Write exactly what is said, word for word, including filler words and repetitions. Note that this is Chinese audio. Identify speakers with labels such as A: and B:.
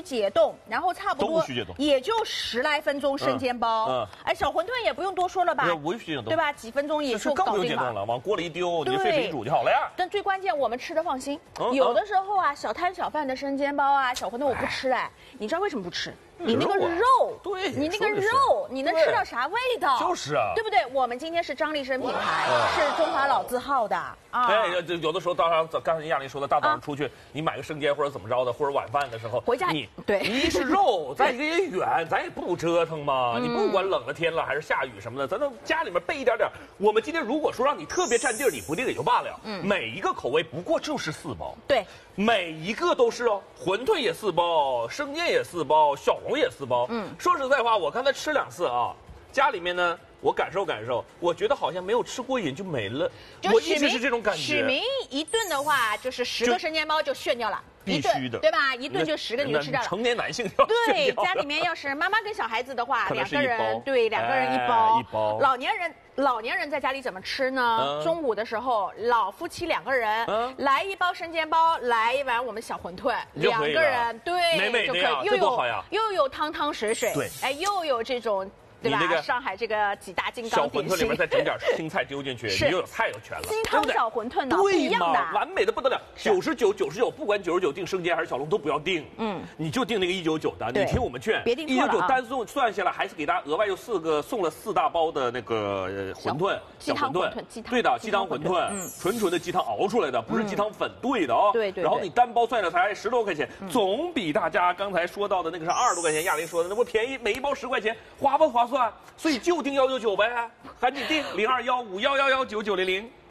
A: 解冻，然后差不多也就十来分钟生煎包。嗯，哎，小馄饨也不用多说了吧？
B: 无需解冻，
A: 对吧？几分钟也就搞定了。
B: 更不用解冻了，往锅里一丢，你就沸水煮就好了呀。
A: 但最关键，我们吃的放心。有的时候啊，小摊小贩的生煎包啊，小馄饨我不吃哎，你知道为什么不吃？你那个肉，
B: 对，
A: 你那个肉，你能吃到啥味道？
B: 就是啊，
A: 对不对？我们今天是张立生品牌，是中华老字号的啊。
B: 哎，有有的时候早上，刚才亚玲说的，大早上出去，你买个生煎或者怎么着的，或者晚饭的时候，
A: 回家
B: 你
A: 对，
B: 一是肉，再一个也远，咱也不折腾嘛。你不管冷了天了还是下雨什么的，咱都家里面备一点点。我们今天如果说让你特别占地儿，你不定也就罢了。嗯，每一个口味不过就是四包。
A: 对。
B: 每一个都是哦，馄饨也四包，生煎也四包，小笼也四包。嗯，说实在话，我刚才吃两次啊，家里面呢，我感受感受，我觉得好像没有吃过瘾就没了。我一直是这种感觉。
A: 许明一顿的话，就是十个生煎包就炫掉了。
B: 必须的，
A: 对吧？一顿就十个你就吃掉了。
B: 成年男性要
A: 对，家里面要是妈妈跟小孩子的话，两个人对两个人一
B: 包。一包。
A: 老年人老年人在家里怎么吃呢？中午的时候，老夫妻两个人来一包生煎包，来一碗我们小馄饨，两个人对
B: 美美的呀，
A: 又
B: 有好呀，
A: 又有汤汤水水，
B: 对，
A: 哎，又有这种。对吧？上海这个几大金刚点心，
B: 小馄饨里面再整点青菜丢进去，你又有菜又全了。
A: 鸡汤小馄饨呢，
B: 对
A: 嘛，
B: 完美的不得了。九十九九十九，不管九十九订生煎还是小笼都不要订，嗯，你就订那个一九九的。你听我们劝，
A: 别订
B: 一九九单送算下来，还是给大家额外又四个送了四大包的那个馄饨，
A: 小馄饨，
B: 对的，鸡汤馄饨，纯纯的鸡汤熬出来的，不是鸡汤粉兑的哦。
A: 对对。
B: 然后你单包算下来才十多块钱，总比大家刚才说到的那个是二十多块钱，亚玲说的那不便宜，每一包十块钱，划不划算？所以就订幺九九呗，赶紧订零二幺五幺幺幺九九零零。